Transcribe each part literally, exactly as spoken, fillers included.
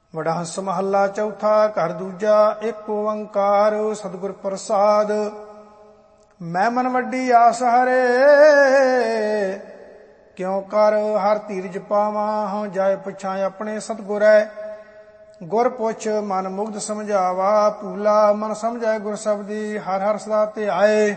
ਵਡਹੰਸ ਮਹੱਲਾ ਚੌਥਾ। ਘਰ ਦੂਜਾ। ਇੱਕ ਓੰਕਾਰ ਸਤਿਗੁਰ ਪ੍ਰਸਾਦ। ਮੈਂ ਮਨ ਵੱਡੀ ਆਸ ਹਰੇ, ਕਿਉ ਕਰ ਹਰ ਧੀਰਜ ਪਾਵਾਂ। ਹਉ ਜਾਇ ਪੁੱਛਾਂ ਆਪਣੇ ਸਤਿਗੁਰੈ, ਗੁਰ ਪੁੱਛ ਮਨ ਮੁਗਧ ਸਮਝਾਵਾ। ਭੂਲਾ ਮਨ ਸਮਝੈ ਗੁਰ ਸਬਦੀ, ਹਰ ਹਰ ਸਦਾ ਧਿਆਏ।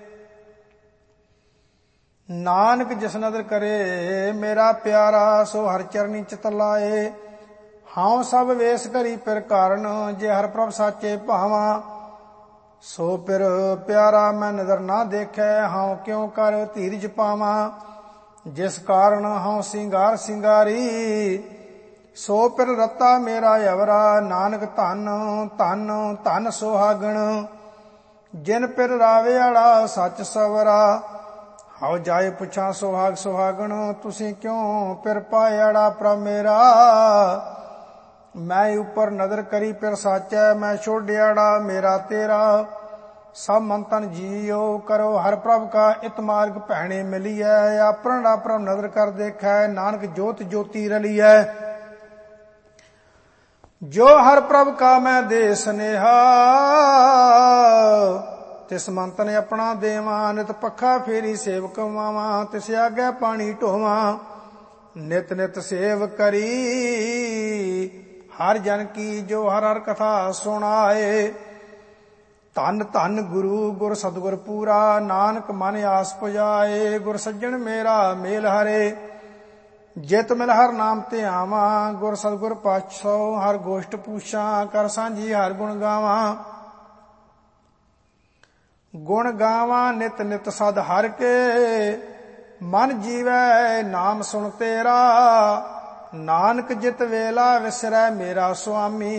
ਨਾਨਕ ਜਿਸ ਨਦਰ ਕਰੇ ਮੇਰਾ ਪਿਆਰਾ, ਸੋ ਹਰ ਚਰਨੀ ਚਿਤ ਲਾਏ। ਹਉ ਸਭ ਵੇਸ ਕਰੀ ਪਿਰ ਕਾਰਨ, ਜੇ ਹਰ ਪ੍ਰਭ ਸਾਚੇ ਭਾਵਾਂ। ਸੋ ਪਿਰ ਪਿਆਰਾ ਮੈਂ ਨਦਰ ਨਾ ਦੇਖੈ, ਹਉ ਕਿਉ ਕਰ ਧੀਰਜ ਪਾਵਾਂ। ਜਿਸ ਕਾਰਨ ਹਉ ਸਿੰਗਾਰ ਸਿੰਗਾਰੀ, ਸੋ ਪਿਰ ਰਤਾ ਮੇਰਾ ਅਵਰਾ। ਨਾਨਕ ਧਨ ਧਨ ਧਨ ਸੁਹਾਗਣ, ਜਿਨ ਪਿਰ ਰਾਵੇ ਵਾਲਾ ਸੱਚ ਸਵਰਾ। ਹਉ ਜਾਏ ਪੁੱਛਾਂ ਸੁਹਾਗ ਸੁਹਾਗਣ, ਤੁਸੀਂ ਕਿਉਂ ਪਿਰ ਪਾਇਆੜਾ ਪ੍ਰਭ ਮੇਰਾ। ਮੈਂ ਉੱਪਰ ਨਦਰ ਕਰੀ ਪਿਰ ਸਾਚੈ, ਮੈਂ ਛੋਡਿਆੜਾ ਮੇਰਾ ਤੇਰਾ। ਸਭ ਮਨ ਤਨ ਜੀਓ ਕਰੋ ਹਰ ਪ੍ਰਭ ਕਾ, ਇਤ ਮਾਰਗ ਭੈਣੇ ਮਿਲੀਐ। ਆਪਣ ਆਪਣ ਨਦਰ ਕਰ ਦੇਖੈ, ਨਾਨਕ ਜੋਤ ਜੋਤੀ ਰਲੀਐ। ਜੋ ਹਰ ਪ੍ਰਭ ਕਾ ਮੈਂ ਦੇ ਸਨੇਹਾ, ਤਿਸ ਮੰਤ ਨੇ ਆਪਣਾ ਦੇਵਾਂ। ਨਿਤ ਪੱਖਾ ਫੇਰੀ ਸੇਵਕ ਮਾਵਾਂ, ਤਿਸ ਆਗੇ ਪਾਣੀ ਢੋਵਾਂ। ਨਿਤ ਨਿਤ ਸੇਵ ਕਰੀ ਹਰ ਜਨ ਕੀ, ਜੋ ਹਰ ਹਰ ਕਥਾ ਸੁਣਾਏ। ਧੰਨ ਧੰਨ ਗੁਰੂ ਗੁਰ ਸਤਿਗੁਰ ਪੂਰਾ, ਨਾਨਕ ਮਨ ਆਸ ਪੁਜਾਏ। ਗੁਰ ਸੱਜਣ ਮੇਰਾ ਮੇਲ ਹਰੇ, ਜਿਤ ਮਿਲ ਹਰ ਨਾਮ ਧਿਆਵਾਂ। ਗੁਰ ਸਤਿਗੁਰ ਪਾਛੋ ਹਰ ਗੋਸ਼ਟ ਪੂਛਾਂ, ਕਰ ਸਾਂਝੀ ਹਰ ਗੁਣ ਗਾਵਾਂ। ਗੁਣ ਗਾਵਾਂ ਨਿਤ ਨਿਤ ਸਦ ਹਰ ਕੇ, ਮਨ ਜੀਵੈ ਨਾਮ ਸੁਣ ਤੇਰਾ। ਨਾਨਕ ਜਿਤ ਵੇਲਾ ਵਿਸਰੈ ਮੇਰਾ ਸੁਆਮੀ।